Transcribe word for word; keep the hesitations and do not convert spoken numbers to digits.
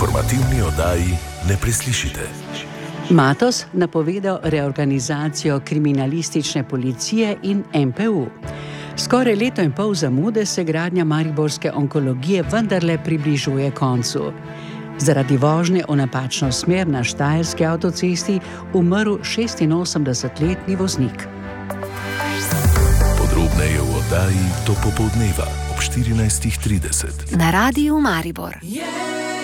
informativni oddaji ne preslišite. Matos napovedal reorganizacijo kriminalistične policije in M P U. Skoraj leto in pol zamude se gradnja mariborske onkologije vendarle približuje koncu. Zaradi vožnje v napačno smer na štajerski avtocesti umrl šestinosemdesetletni voznik. Podrobneje v oddaji do popoldneva ob štirinajstih trideset. Na Radiu Maribor. Yeah.